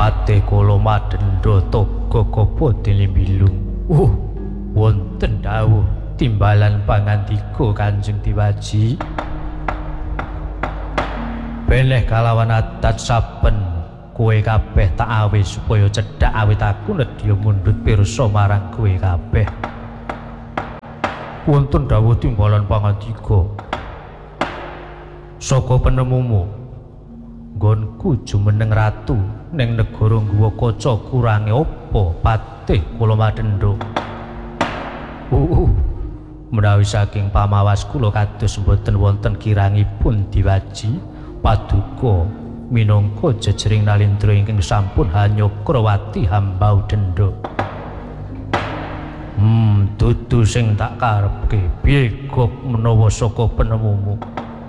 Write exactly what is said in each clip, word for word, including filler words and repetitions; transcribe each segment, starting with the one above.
Patih kula madendra toga kapa dilimbilung. Uh, wonten dawuh timbalan pangandika Kanjeng Diwaji. Beneh kalawan adat saben kowe kabeh tak awe supaya cedhak awit aku nedya mundhut pirsa marang kowe kabeh. Wonten dawuh timbalan pangandika saka penemumu, nggonku jumeneng ratu ning negara Guwakaca kurange apa Patih kula madendra. Uh, menawi saking pamawas kula kados mboten wonten kirangipun Diwaji, paduka minangka jejering Nalindra ingkang sampun hanyakrawati hambau denda. Hmm, dudu sing tak karepke. Piye Gok menawa saka penemumu?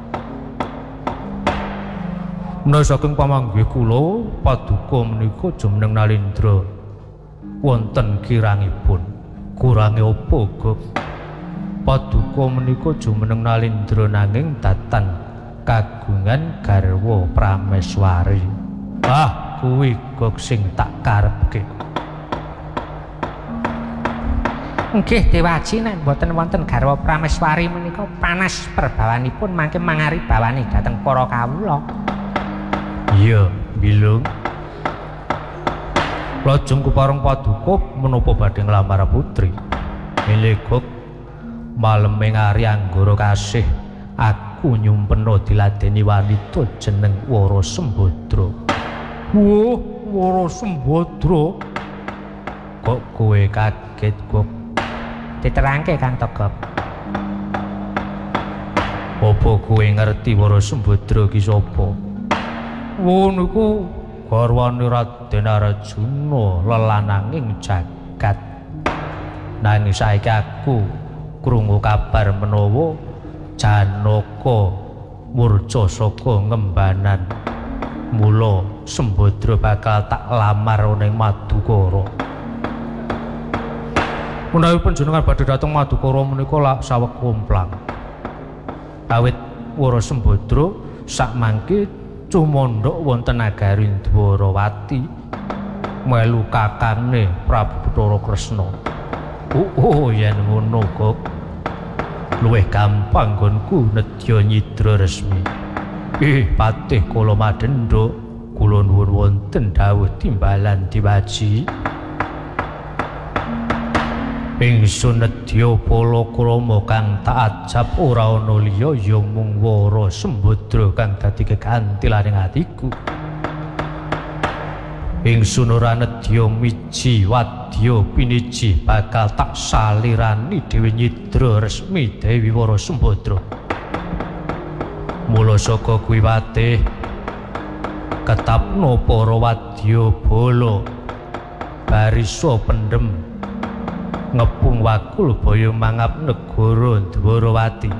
Menawi saking pamanggih kula, paduka menika jumeneng Nalindra wonten kirangipun. Kurange apa, Gok? Paduka menika jumeneng Nalindra nanging datan kagungan garwa Prameswari. Ah, kuwi Gok sing tak karepke. Nggih Dewaji, nek mboten wonten garwa Prameswari menika panas perbawanipun mangke mangari bawani dhateng para kawula. Iya, bilung. Lajeng kepareng paduka menapa badhe nglamar putri. Milih Gok maleme ngari anggara kasih aku nyumpena diladeni wanita jeneng Wara Sembadra. Wah, Wara Sembadra. Kok kowe kaget, Gok? Diterangke Kang Togog. Apa kowe ngerti Wara Sembadra ki sapa? Wah, niku garwane Raden Arjuna lelananging jagat. Nanging saiki aku krungu kabar menawa Janaka murca saka ngembanan. Mula Sembadra bakal tak lamar ning Madukara. Menawi panjenengan badhe dhateng Madukara menika lak saweg kumplang. Awit Wara Sembadra sakmangke cumandhak wonten nagari Dwarawati melu kakangne Prabu Bathara Kresna. Oh, oh yen ngono Gok, luwih gampang nggonku nedya nyidra resmi. Eh, Patih kula madendra, kula nuwun wonten dawuh timbalan Diwaji. Ingsun nedya palakrama kang tak ajab ora ana liya ya mung Wara Sembadra kang dadi kegantilaning atiku. Ingsun ora nedya miji wadya piniji bakal tak salirani dhewe nyidra resmi Dewi Wara Sembadra. Mula saka kuwi Patih ketapna para wadya bala barisa pendhem ngepung wakul baya mangap negara Dwarawati.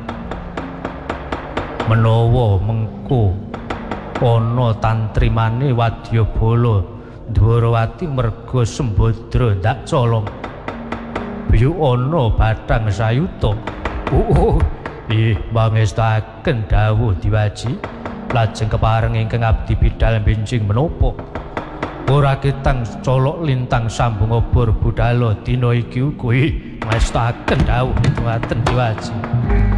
Menawa mengko ana tantrimane wadyabala Dwarawati merga Sembadra ndak colong, biyu ana bathang sayuta. Oh, ih mangestaken dawuh Diwaji. Lajeng kepareng ingkang abdi bidhal benjing menapa? Ora ketang colok lintang sambung obor budala dina iki kuwi ngestaken dawuh ngaten Diwaji.